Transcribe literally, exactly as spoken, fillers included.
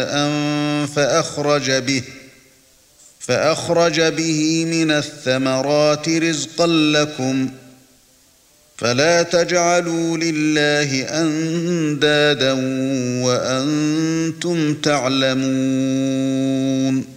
ماء فأخرج به فأخرج به من الثمرات رزقا لكم فلا تجعلوا لله أندادا وأنتم تعلمون